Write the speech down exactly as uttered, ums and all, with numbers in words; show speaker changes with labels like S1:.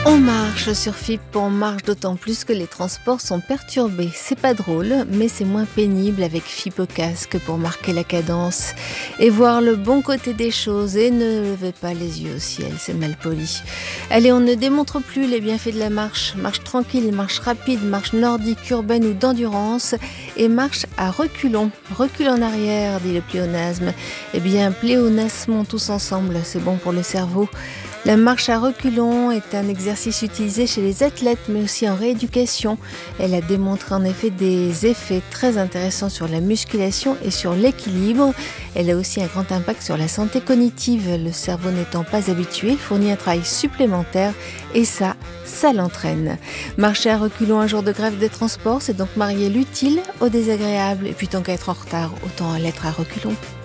S1: On marche sur F I P, on marche d'autant plus que les transports sont perturbés. C'est pas drôle, mais c'est moins pénible avec F I P au casque pour marquer la cadence et voir le bon côté des choses et ne levez pas les yeux au ciel, c'est mal poli. Allez, on ne démontre plus les bienfaits de la marche. Marche tranquille, marche rapide, marche nordique, urbaine ou d'endurance et marche à reculons. Recule en arrière, dit le pléonasme. Eh bien, pléonasmons tous ensemble, c'est bon pour le cerveau. La marche à reculons est un exercice utilisé chez les athlètes, mais aussi en rééducation. Elle a démontré en effet des effets très intéressants sur la musculation et sur l'équilibre. Elle a aussi un grand impact sur la santé cognitive. Le cerveau n'étant pas habitué, il fournit un travail supplémentaire et ça, ça l'entraîne. Marcher à reculons un jour de grève des transports, c'est donc marier l'utile au désagréable. Et puis tant qu'à être en retard, autant l'être à reculons.